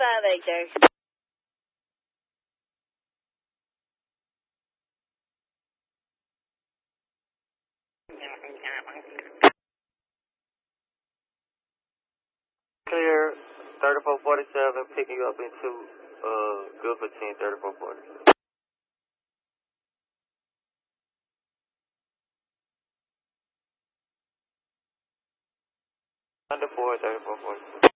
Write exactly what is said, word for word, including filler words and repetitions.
five acre. Clear, thirty-four forty-seven, picking you up into uh, good for ten, thirty-four forty. Under four, thirty-four forty.